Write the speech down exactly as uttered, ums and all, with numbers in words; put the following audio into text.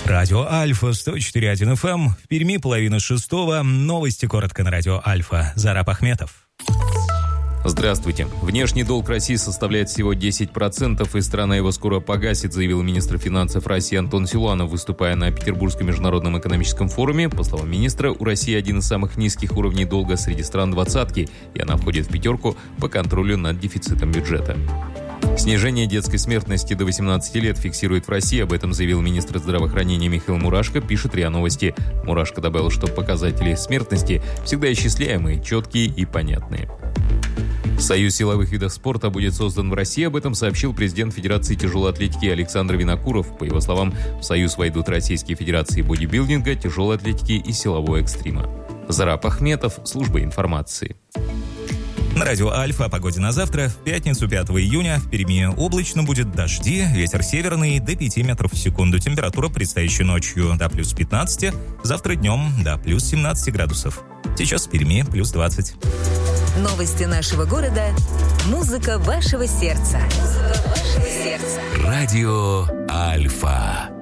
Радио Альфа, сто четыре и один эф эм. В Перми половина шестого. Новости коротко на Радио Альфа. Зараб Ахметов. Здравствуйте. Внешний долг России составляет всего десять процентов, и страна его скоро погасит, заявил министр финансов России Антон Силуанов, выступая на Петербургском международном экономическом форуме. По словам министра, у России один из самых низких уровней долга среди стран двадцатки, и она входит в пятерку по контролю над дефицитом бюджета. Снижение детской смертности до восемнадцати лет фиксирует в России. Об этом заявил министр здравоохранения Михаил Мурашко, пишет РИА Новости. Мурашко добавил, что показатели смертности всегда исчисляемые, четкие и понятные. Союз силовых видов спорта будет создан в России. Об этом сообщил президент Федерации тяжелой атлетики Александр Винокуров. По его словам, в Союз войдут Российские Федерации бодибилдинга, тяжелой атлетики и силового экстрима. Зараб Ахметов, служба информации. На Радио Альфа о погоде на завтра. В пятницу, пятого июня, в Перми облачно, будет дожди, ветер северный до пяти метров в секунду. Температура предстоящей ночью до плюс пятнадцати, завтра днем до плюс семнадцати градусов. Сейчас в Перми плюс двадцать. Новости нашего города. Музыка вашего сердца. Музыка вашего сердца. Радио Альфа.